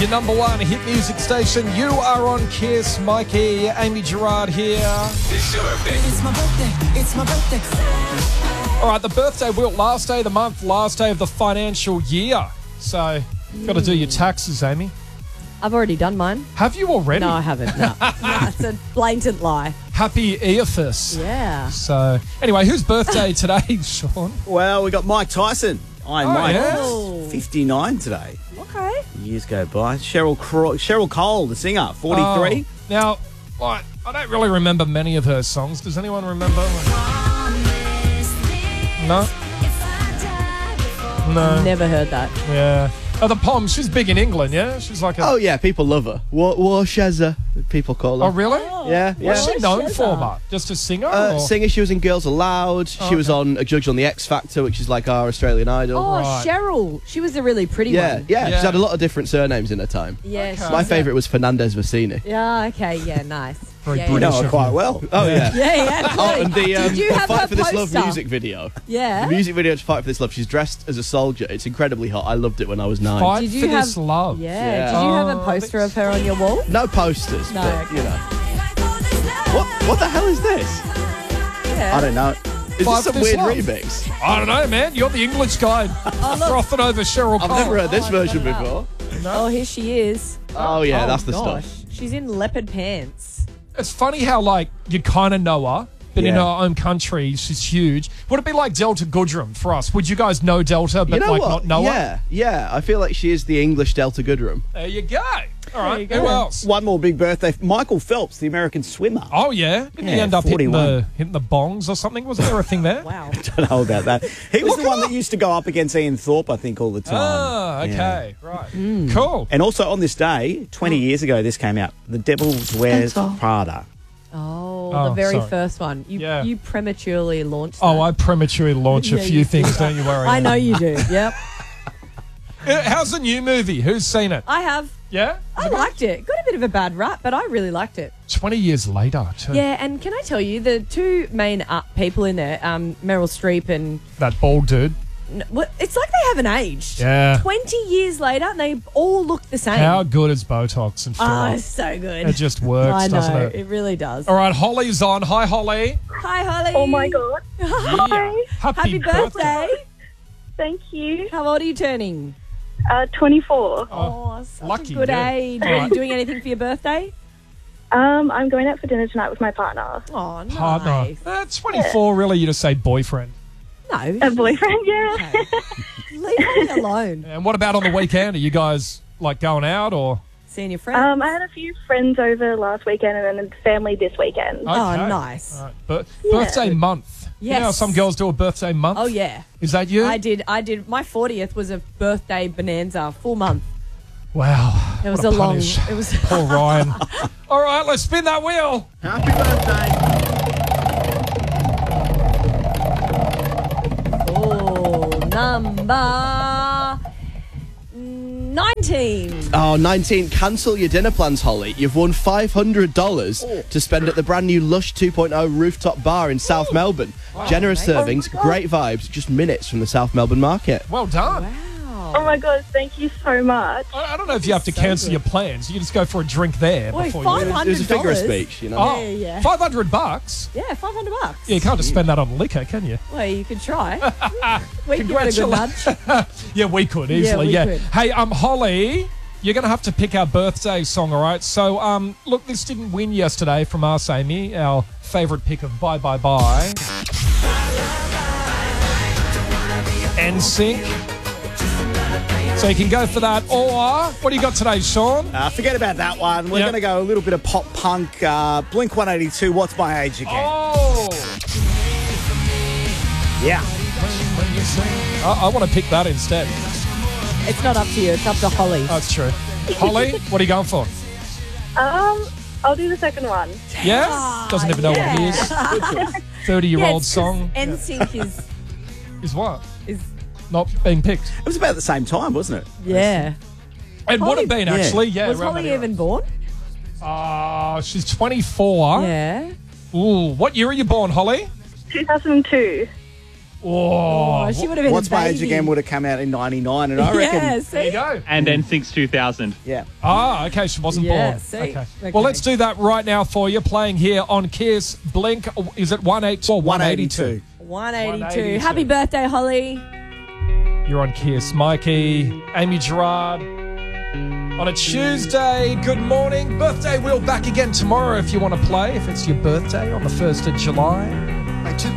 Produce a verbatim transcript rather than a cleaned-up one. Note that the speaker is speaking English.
your number one hit music station. You are on Kiss. Mikey, Amy Gerard here. It's your birthday. It's my birthday. It's my birthday. All right, the birthday wheel, last day of the month, last day of the financial year. So, got to do your taxes, Amy. I've already done mine. Have you already? No, I haven't. No, no it's a blatant lie. Happy Eophas. Yeah. So, anyway, whose birthday today, Sean? Well, we got Mike Tyson. Iron Oh, Mike. yeah? Oh. fifty-nine today. Okay. Years go by. Cheryl Cro- Cheryl Cole, the singer, forty-three. Oh, now, what? I don't really remember many of her songs. Does anyone remember? No? No. Never heard that. Yeah. Oh, the Poms. She's big in England, yeah? She's like a... Oh, yeah, people love her. War, Warshazza, people call her. Oh, really? Yeah, yeah. What's she known Warshazza. for, Mark? Just a singer? Uh, or? singer, she was in Girls Aloud. She Oh, was okay. on a judge on the X Factor, which is like our Australian Idol. Oh, Right. Cheryl. She was the really pretty yeah, one. yeah, Yeah. she's had a lot of different surnames in her time. Yeah. Okay. she's My a- favourite was Fernandez Vicini. Yeah, okay. Yeah, nice. Very yeah, You British. know her quite well. Oh, yeah. Yeah, yeah. Oh, absolutely. and the, um, Did you the have Fight her for This Love poster? music video. Yeah. The music video to Fight for This Love, she's dressed as a soldier. It's incredibly hot. I loved it when I was nine. Fight Did you for have- this love. Yeah. Yeah. Did you have Oh, a poster of her on your wall? No posters, No, but, okay. you know. What, what the hell is this? Yeah. I don't know. Is Fight this some for This weird Love. remix? I don't know, man. You're the English guy frothing over Cheryl I've Cole. never heard this Oh, I version got it before. Oh, here she is. Oh, yeah, Oh, that's the gosh. stuff. She's in leopard pants. It's funny how, like, you kind of know her, but in Yeah. her own country, she's huge. Would it be like Delta Goodrum for us? Would you guys know Delta, but, You know like, what? not know her? yeah, yeah. I feel like she is the English Delta Goodrum. There you go. All right, you go. who else? One more big birthday. Michael Phelps, the American swimmer. Oh, yeah? Didn't he Yeah, end up hitting forty-one. the, hitting the bongs or something? Wasn't there a thing there? Wow. I don't know about that. He was Look the one up. that used to go up against Ian Thorpe, I think, all the time. Ah, Yeah. okay. Right. Mm. Cool. And also on this day, twenty years ago, this came out. The Devil's Wears Prada. Oh, Oh, the very sorry. first one. You Yeah. you prematurely launched that. Oh, I prematurely launch a Yeah, few you things, did. don't you worry. I know you do. Yep. Uh, How's the new movie? Who's seen it? I have. Yeah? I liked it. Got a bit of a bad rap, but I really liked it. twenty years later, too. Yeah, and can I tell you, the two main uh, people in there, um, Meryl Streep and... That bald dude. n- What, it's like they haven't aged. Yeah. twenty years later, they all look the same. How good is Botox and Oh, filler? it's so good. It just works, I know, doesn't it? it really does. All right, Holly's on. Hi, Holly. Hi, Holly. Oh my god. Yeah. Happy, Happy birthday. Thank you. How old are you turning? Uh, twenty-four. Oh, such lucky a good you. age. All Are you right. doing anything for your birthday? Um, I'm going out for dinner tonight with my partner. Oh, nice. Partner. Uh, twenty-four, really, you just say boyfriend. No. A boyfriend, yeah. Okay. Leave me alone. And what about on the weekend? Are you guys, like, going out or? Seeing your friends. Um, I had a few friends over last weekend and then family this weekend. Oh, Okay. nice. All right. But birthday month. You know how Yes. some girls do a birthday month? Oh, yeah. Is that you? I did. I did. My fortieth was a birthday bonanza, full month. Wow. It was what a long. punish. It was. Poor Ryan. All right, let's spin that wheel. Happy birthday. Oh, number nineteen. Oh, nineteen. Cancel your dinner plans, Holly. You've won five hundred dollars to spend at the brand new Lush two point oh rooftop bar in South Melbourne. Generous servings, great vibes, just minutes from the South Melbourne market. Well done. Wow. Oh my god, thank you so much. I I don't know if you have to So cancel good. your plans. You just go for a drink there Boy, before five you. hundred. It was a figure of $100? speech, you know. Oh, Yeah, yeah. five hundred bucks. Yeah, five hundred bucks. Yeah, you can't just spend that on liquor, can you? Well, you could try. we could give it a good nudge. Yeah, we could easily. we Yeah. could. Hey, um, Holly, you're going to have to pick our birthday song, all right? So, um, look, this didn't win yesterday from us, Amy. Our favourite pick of Bye Bye Bye. N Sync. So you can go for that. Or what do you got today, Sean? Uh, forget about that one. We're Yep. going to go a little bit of pop punk. Uh, Blink one eighty-two, What's My Age Again? Oh, Yeah. I, I want to pick that instead. It's not up to you. It's up to Holly. That's true. Holly, what are you going for? Um, I'll do the second one. Yeah? Doesn't even know what it is. thirty-year-old song N Sync is is what? is Not being picked. It was about the same time, wasn't it? yeah. It would have been, Yeah. actually. Yeah. Was around Holly that era. even born? Uh, she's twenty-four. Yeah. Ooh, what year are you born, Holly? two thousand two. Oh, Oh, she would have been What's a My baby. Age Again would have come out in ninety-nine, and I reckon. Yeah, there you see? go. And N Sync two thousand. Yeah. Ah, okay, she wasn't Yeah, born. see? Okay. Okay. Well, let's do that right now for you. Playing here on Kiss. Blink, is it one eighty-two or one eighty-two? one eighty-two. one eighty-two. Happy birthday, Holly. You're on Kiss. Mikey, Amy Gerard. On a Tuesday, good morning. Birthday wheel back again tomorrow if you want to play, if it's your birthday on the first of July.